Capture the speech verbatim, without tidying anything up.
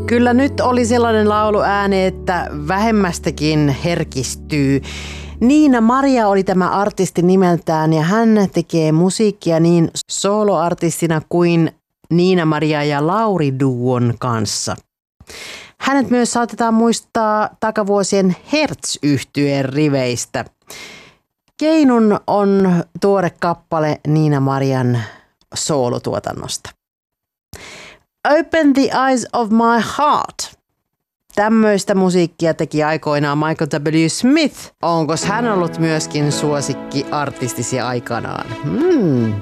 Kyllä nyt oli sellainen lauluääni, että vähemmästäkin herkistyy. Niina Maria oli tämä artisti nimeltään ja hän tekee musiikkia niin soloartistina kuin Niina Maria ja Lauri Duon kanssa. Hänet myös saatetaan muistaa takavuosien Hertz-yhtyeen riveistä. Keinun on tuore kappale Niina Marian soolotuotannosta. Open the Eyes of My Heart. Tämmöistä musiikkia teki aikoinaan Michael W. Smith. Onko hän ollut myöskin suosikki artistisi aikanaan? Hmm.